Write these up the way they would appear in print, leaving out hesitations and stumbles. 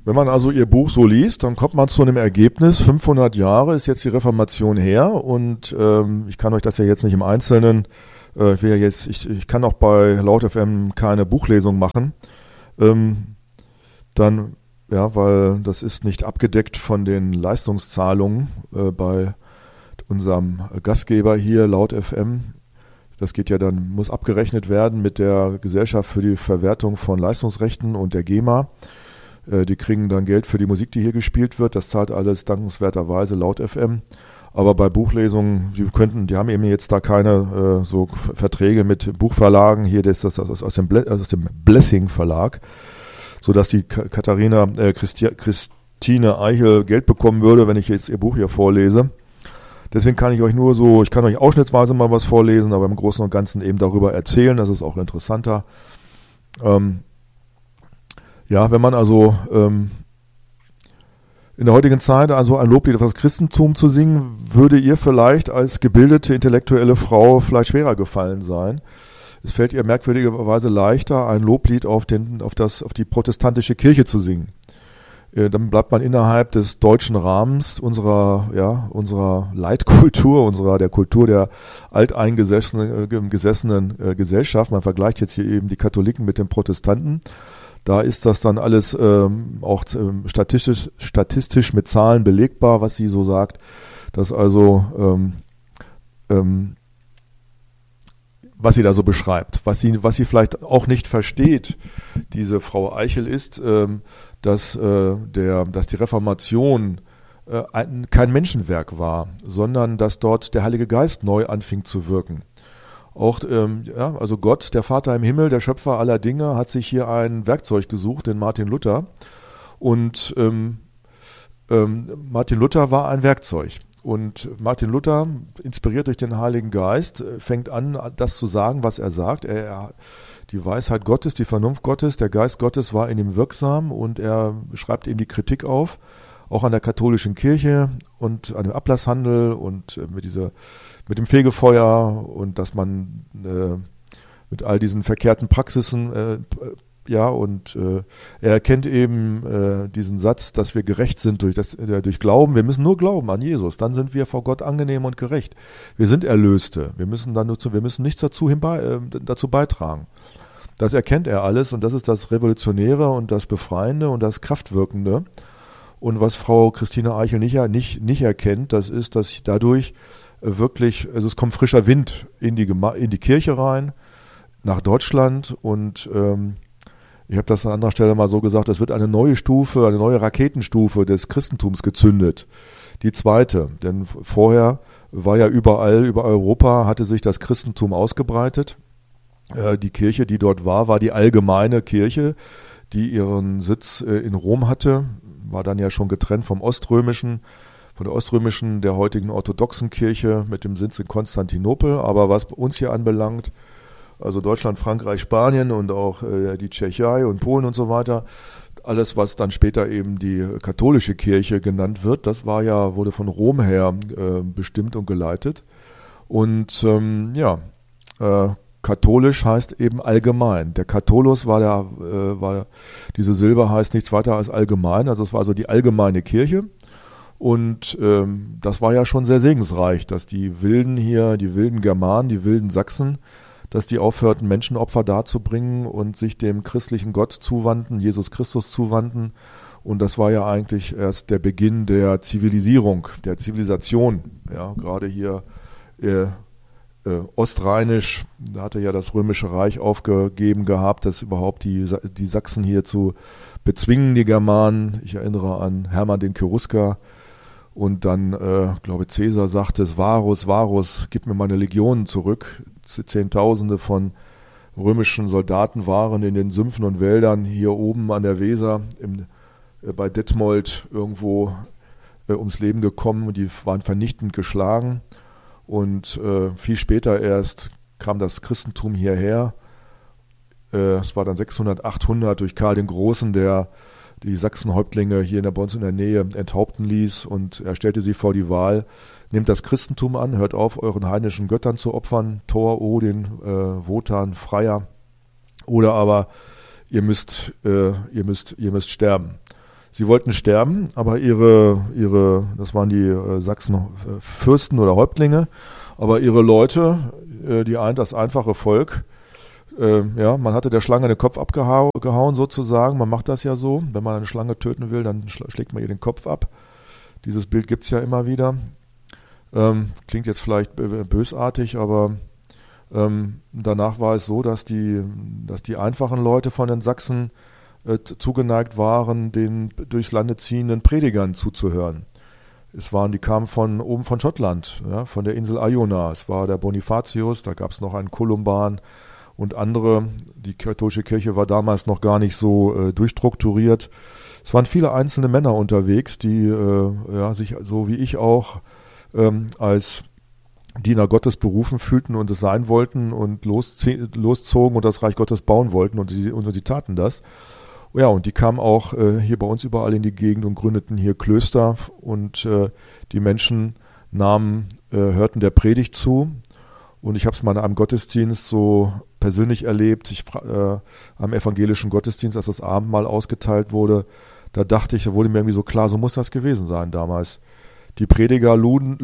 Wenn man also ihr Buch so liest, dann kommt man zu einem Ergebnis, 500 Jahre ist jetzt die Reformation her und ich kann euch das ja jetzt nicht im Einzelnen, ich kann auch bei Laut FM keine Buchlesung machen, dann, ja, weil das ist nicht abgedeckt von den Leistungszahlungen bei unserem Gastgeber hier, Laut FM. Das geht ja dann, muss abgerechnet werden mit der Gesellschaft für die Verwertung von Leistungsrechten und der GEMA. Die kriegen dann Geld für die Musik, die hier gespielt wird. Das zahlt alles dankenswerterweise Laut FM. Aber bei Buchlesungen, die haben eben jetzt da keine so Verträge mit Buchverlagen. Hier das ist das aus dem Blessing Verlag, sodass die Christine Eichel Geld bekommen würde, wenn ich jetzt ihr Buch hier vorlese. Deswegen kann ich euch ich kann euch ausschnittsweise mal was vorlesen, aber im Großen und Ganzen eben darüber erzählen. Das ist auch interessanter. Ja, wenn man also in der heutigen Zeit also ein Loblied auf das Christentum zu singen, würde ihr vielleicht als gebildete, intellektuelle Frau vielleicht schwerer gefallen sein. Es fällt ihr merkwürdigerweise leichter, ein Loblied auf die protestantische Kirche zu singen. Dann bleibt man innerhalb des deutschen Rahmens unserer Leitkultur, der Kultur der alteingesessenen Gesellschaft. Man vergleicht jetzt hier eben die Katholiken mit den Protestanten. Da ist das dann alles auch statistisch mit Zahlen belegbar, was sie so sagt, dass also was sie da so beschreibt. Was sie vielleicht auch nicht versteht, diese Frau Eichel, ist, dass die Reformation kein Menschenwerk war, sondern dass dort der Heilige Geist neu anfing zu wirken. Auch, also Gott, der Vater im Himmel, der Schöpfer aller Dinge, hat sich hier ein Werkzeug gesucht, den Martin Luther. Und Martin Luther war ein Werkzeug. Und Martin Luther, inspiriert durch den Heiligen Geist, fängt an, das zu sagen, was er sagt. Die Weisheit Gottes, die Vernunft Gottes, der Geist Gottes war in ihm wirksam und er schreibt eben die Kritik auf, auch an der katholischen Kirche und an dem Ablasshandel und mit dem Fegefeuer und dass man mit all diesen verkehrten Praxisen, er erkennt eben diesen Satz, dass wir gerecht sind durch Glauben. Wir müssen nur glauben an Jesus, dann sind wir vor Gott angenehm und gerecht. Wir sind Erlöste. Wir müssen nichts dazu beitragen. Das erkennt er alles und das ist das Revolutionäre und das Befreiende und das Kraftwirkende. Und was Frau Christine Eichel nicht erkennt, das ist, dass dadurch wirklich, also es kommt frischer Wind in die Kirche rein, nach Deutschland und ich habe das an anderer Stelle mal so gesagt, es wird eine neue Raketenstufe des Christentums gezündet. Die zweite, denn vorher war ja über Europa hatte sich das Christentum ausgebreitet. Die Kirche, die dort war die allgemeine Kirche, die ihren Sitz in Rom hatte, war dann ja schon getrennt von der oströmischen, der heutigen orthodoxen Kirche mit dem Sitz in Konstantinopel. Aber was uns hier anbelangt, also Deutschland, Frankreich, Spanien und auch die Tschechei und Polen und so weiter, alles, was dann später eben die katholische Kirche genannt wird, das wurde von Rom her bestimmt und geleitet. Und katholisch heißt eben allgemein. Der Katholos diese Silbe heißt nichts weiter als allgemein, also es war also die allgemeine Kirche. Und das war ja schon sehr segensreich, dass die wilden Germanen, die wilden Sachsen, dass die aufhörten, Menschenopfer darzubringen und sich dem christlichen Gott zuwandten, Jesus Christus zuwandten. Und das war ja eigentlich erst der Beginn der Zivilisation. Ja, gerade hier ostrheinisch, da hatte ja das Römische Reich aufgegeben gehabt, das überhaupt die Sachsen hier zu bezwingen, die Germanen. Ich erinnere an Hermann den Cherusker. Und dann, glaube Caesar sagte es, Varus, gib mir meine Legionen zurück. Zehntausende von römischen Soldaten waren in den Sümpfen und Wäldern hier oben an der Weser bei Detmold irgendwo ums Leben gekommen und die waren vernichtend geschlagen. Und viel später erst kam das Christentum hierher. Es war dann 600, 800 durch Karl den Großen, der die Sachsenhäuptlinge hier bei uns in der Nähe enthaupten ließ und er stellte sie vor die Wahl, nehmt das Christentum an, hört auf, euren heidnischen Göttern zu opfern, Thor, Odin, Wotan, Freya, oder aber ihr müsst sterben. Sie wollten sterben, aber das waren die Sachsen Fürsten oder Häuptlinge, aber ihre Leute, das einfache Volk, man hatte der Schlange den Kopf abgehauen sozusagen. Man macht das ja so, wenn man eine Schlange töten will, dann schlägt man ihr den Kopf ab. Dieses Bild gibt es ja immer wieder. Klingt jetzt vielleicht bösartig, aber danach war es so, dass die einfachen Leute von den Sachsen zugeneigt waren, den durchs Lande ziehenden Predigern zuzuhören. Die kamen von oben von Schottland, ja, von der Insel Iona. Es war der Bonifatius, da gab es noch einen Kolumban und andere. Die katholische Kirche war damals noch gar nicht so durchstrukturiert. Es waren viele einzelne Männer unterwegs, die sich, so wie ich auch, als Diener Gottes berufen fühlten und es sein wollten und loszogen und das Reich Gottes bauen wollten und sie taten das. Ja, und die kamen auch hier bei uns überall in die Gegend und gründeten hier Klöster und die Menschen hörten der Predigt zu. Und ich habe es mal in einem Gottesdienst so persönlich erlebt, am evangelischen Gottesdienst, als das Abendmahl ausgeteilt wurde, da wurde mir irgendwie so klar, so muss das gewesen sein damals. Die Prediger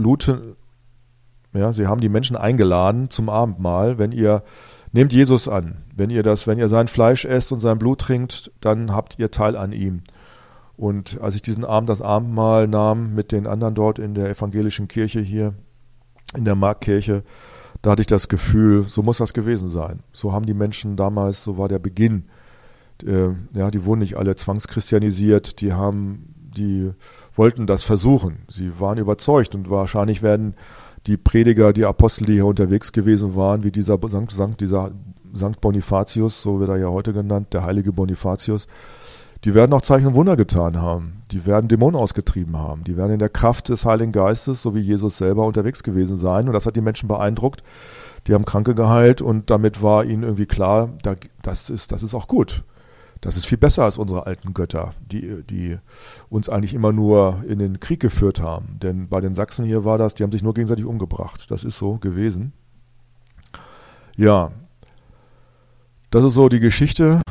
sie haben die Menschen eingeladen zum Abendmahl, nehmt Jesus an. Wenn ihr sein Fleisch esst und sein Blut trinkt, dann habt ihr Teil an ihm. Und als ich diesen Abend das Abendmahl nahm mit den anderen dort in der evangelischen Kirche hier, in der Marktkirche, da hatte ich das Gefühl, so muss das gewesen sein. So haben die Menschen damals, so war der Beginn. Die wurden nicht alle zwangschristianisiert, die wollten das versuchen. Sie waren überzeugt und wahrscheinlich werden die Prediger, die Apostel, die hier unterwegs gewesen waren, wie dieser Sankt Bonifatius, so wird er ja heute genannt, der heilige Bonifatius, die werden auch Zeichen und Wunder getan haben. Die werden Dämonen ausgetrieben haben. Die werden in der Kraft des Heiligen Geistes, so wie Jesus selber, unterwegs gewesen sein. Und das hat die Menschen beeindruckt. Die haben Kranke geheilt und damit war ihnen irgendwie klar, das ist auch gut. Das ist viel besser als unsere alten Götter, die uns eigentlich immer nur in den Krieg geführt haben. Denn bei den Sachsen hier war die haben sich nur gegenseitig umgebracht. Das ist so gewesen. Ja, das ist so die Geschichte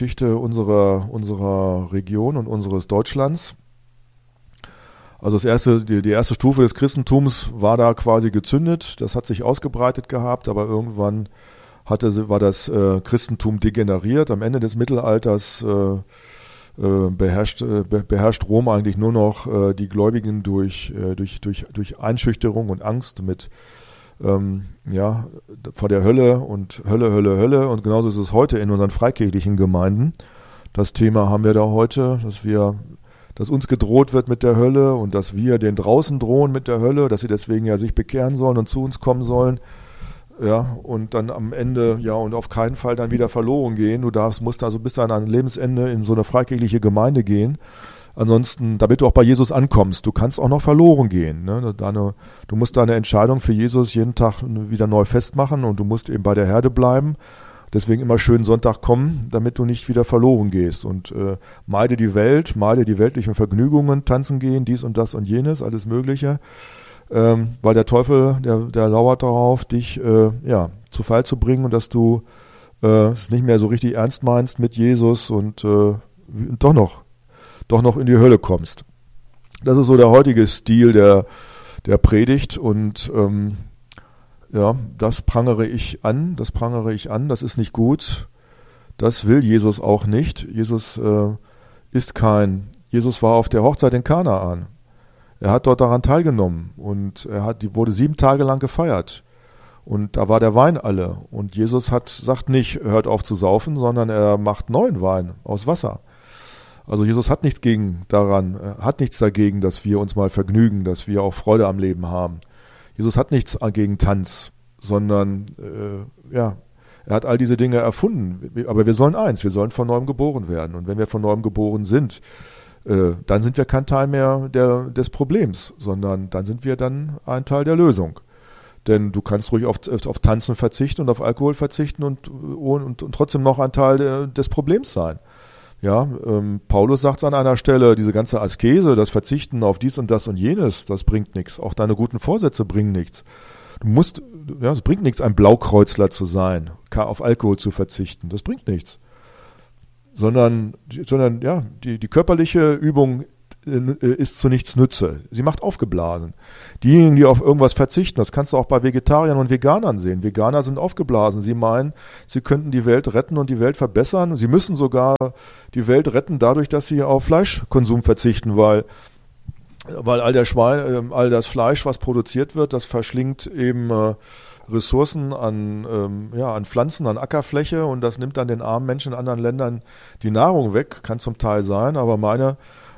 unserer Region und unseres Deutschlands. Also die erste Stufe des Christentums war da quasi gezündet. Das hat sich ausgebreitet gehabt, aber irgendwann war das Christentum degeneriert. Am Ende des Mittelalters beherrscht Rom eigentlich nur noch die Gläubigen durch Einschüchterung und Angst vor der Hölle und Hölle. Und genauso ist es heute in unseren freikirchlichen Gemeinden. Das Thema haben wir da heute, dass uns gedroht wird mit der Hölle und dass wir den draußen drohen mit der Hölle, dass sie deswegen ja sich bekehren sollen und zu uns kommen sollen. Ja, und dann am Ende, und auf keinen Fall dann wieder verloren gehen. Musst also bis an dein Lebensende in so eine freikirchliche Gemeinde gehen. Ansonsten, damit du auch bei Jesus ankommst, du kannst auch noch verloren gehen. Ne? Du musst deine Entscheidung für Jesus jeden Tag wieder neu festmachen und du musst eben bei der Herde bleiben. Deswegen immer schön Sonntag kommen, damit du nicht wieder verloren gehst. Und meide die weltlichen Vergnügungen, tanzen gehen, dies und das und jenes, alles Mögliche. Weil der Teufel, der lauert darauf, dich zu Fall zu bringen und dass du es nicht mehr so richtig ernst meinst mit Jesus und doch noch in die Hölle kommst. Das ist so der heutige Stil der Predigt und das prangere ich an, das ist nicht gut, das will Jesus auch nicht. Jesus war auf der Hochzeit in Kanaan. Er hat dort daran teilgenommen und die wurde 7 Tage lang gefeiert. Und da war der Wein alle. Und Jesus sagt nicht, hört auf zu saufen, sondern er macht neuen Wein aus Wasser. Also Jesus hat nichts dagegen, dass wir uns mal vergnügen, dass wir auch Freude am Leben haben. Jesus hat nichts gegen Tanz, sondern er hat all diese Dinge erfunden. Aber wir sollen von neuem geboren werden. Und wenn wir von neuem geboren sind, dann sind wir kein Teil mehr des Problems, sondern dann sind wir dann ein Teil der Lösung. Denn du kannst ruhig auf Tanzen verzichten und auf Alkohol verzichten und trotzdem noch ein Teil des Problems sein. Ja, Paulus sagt es an einer Stelle, diese ganze Askese, das Verzichten auf dies und das und jenes, das bringt nichts. Auch deine guten Vorsätze bringen nichts. Es bringt nichts, ein Blaukreuzler zu sein, auf Alkohol zu verzichten. Das bringt nichts. sondern ja, die körperliche Übung ist zu nichts Nütze. Sie macht aufgeblasen. Diejenigen, die auf irgendwas verzichten, das kannst du auch bei Vegetariern und Veganern sehen. Veganer sind aufgeblasen. Sie meinen, sie könnten die Welt retten und die Welt verbessern. Sie müssen sogar die Welt retten dadurch, dass sie auf Fleischkonsum verzichten, weil all das Fleisch, was produziert wird, das verschlingt eben Ressourcen an Pflanzen, an Ackerfläche, und das nimmt dann den armen Menschen in anderen Ländern die Nahrung weg. Kann zum Teil sein, aber meine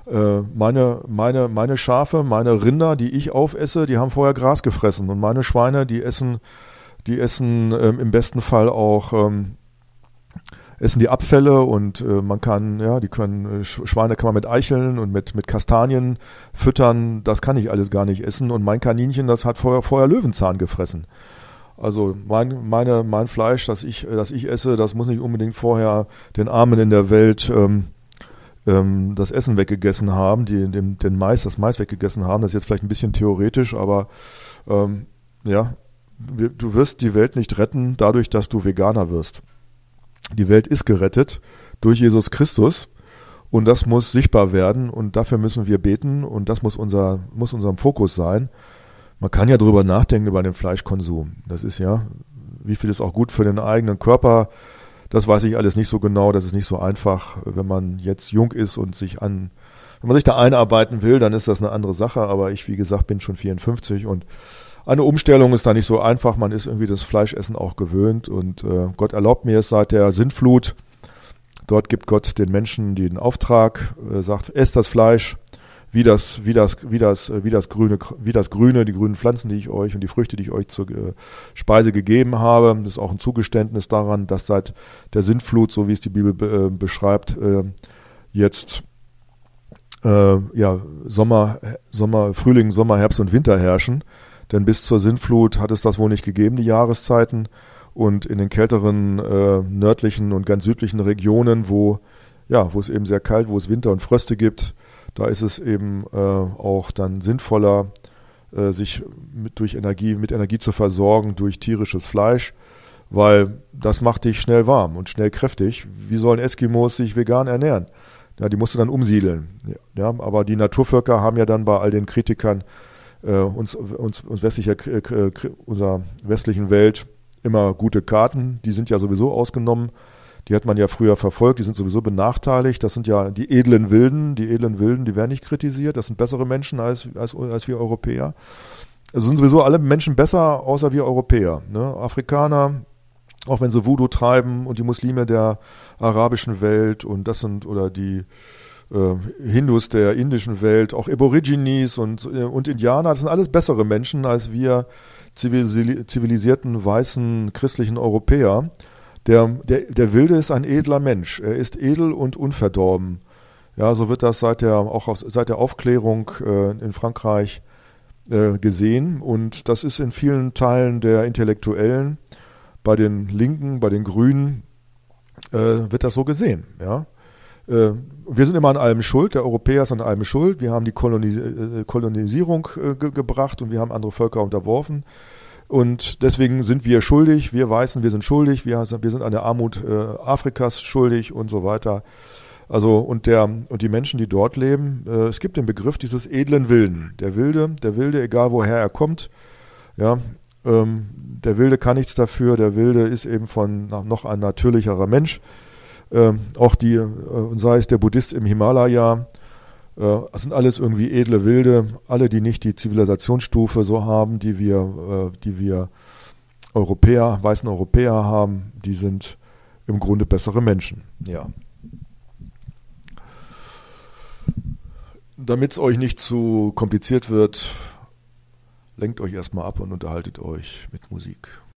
Schafe, meine Rinder, die ich aufesse, die haben vorher Gras gefressen, und meine Schweine, die essen im besten Fall auch essen die Abfälle, und Schweine kann man mit Eicheln und mit Kastanien füttern. Das kann ich alles gar nicht essen, und mein Kaninchen, das hat vorher Löwenzahn gefressen. Also mein Fleisch, das ich esse, das muss nicht unbedingt vorher den Armen in der Welt das Essen weggegessen haben, das Mais weggegessen haben. Das ist jetzt vielleicht ein bisschen theoretisch, aber du wirst die Welt nicht retten dadurch, dass du Veganer wirst. Die Welt ist gerettet durch Jesus Christus, und das muss sichtbar werden, und dafür müssen wir beten, und das muss unserem Fokus sein. Man kann ja drüber nachdenken, über den Fleischkonsum. Das ist ja, wie viel ist auch gut für den eigenen Körper. Das weiß ich alles nicht so genau, das ist nicht so einfach. Wenn man jetzt jung ist und wenn man sich da einarbeiten will, dann ist das eine andere Sache. Aber ich, wie gesagt, bin schon 54, und eine Umstellung ist da nicht so einfach. Man ist irgendwie das Fleischessen auch gewöhnt, und Gott erlaubt mir es seit der Sintflut. Dort gibt Gott den Menschen den Auftrag, sagt, esst das Fleisch, wie das Grüne, die grünen Pflanzen, die ich euch, und die Früchte, die ich euch zur Speise gegeben habe. Das ist auch ein Zugeständnis daran, dass seit der Sintflut, so wie es die Bibel beschreibt, jetzt Frühling, Sommer, Herbst und Winter herrschen. Denn bis zur Sintflut hat es das wohl nicht gegeben, die Jahreszeiten. Und in den kälteren nördlichen und ganz südlichen Regionen, wo es eben sehr kalt, wo es Winter und Fröste gibt, da ist es eben auch dann sinnvoller, sich mit Energie zu versorgen durch tierisches Fleisch, weil das macht dich schnell warm und schnell kräftig. Wie sollen Eskimos sich vegan ernähren? Ja, die musst du dann umsiedeln. Ja, aber die Naturvölker haben ja dann bei all den Kritikern unserer westlichen Welt immer gute Karten. Die sind ja sowieso ausgenommen. Die hat man ja früher verfolgt, die sind sowieso benachteiligt. Das sind ja die edlen Wilden. Die edlen Wilden, die werden nicht kritisiert. Das sind bessere Menschen als wir Europäer. Also sind sowieso alle Menschen besser, außer wir Europäer. Ne? Afrikaner, auch wenn sie Voodoo treiben, und die Muslime der arabischen Welt, und oder die Hindus der indischen Welt, auch Aborigines und Indianer, das sind alles bessere Menschen als wir zivilisierten, weißen, christlichen Europäer. Der Wilde ist ein edler Mensch. Er ist edel und unverdorben. Ja, so wird das seit der Aufklärung in Frankreich gesehen. Und das ist in vielen Teilen der Intellektuellen, bei den Linken, bei den Grünen, wird das so gesehen. Ja? Wir sind immer an allem schuld. Der Europäer ist an allem schuld. Wir haben die Kolonisierung gebracht, und wir haben andere Völker unterworfen. Und deswegen sind wir schuldig, wir Weißen, wir sind schuldig, wir sind an der Armut Afrikas schuldig und so weiter. Also und die Menschen, die dort leben, es gibt den Begriff dieses edlen Wilden. Der Wilde, egal woher er kommt, ja, der Wilde kann nichts dafür, der Wilde ist eben noch ein natürlicherer Mensch. Auch sei es der Buddhist im Himalaya, das sind alles irgendwie edle Wilde, alle, die nicht die Zivilisationsstufe so haben, die wir weißen Europäer haben, die sind im Grunde bessere Menschen. Ja. Damit es euch nicht zu kompliziert wird, lenkt euch erstmal ab und unterhaltet euch mit Musik.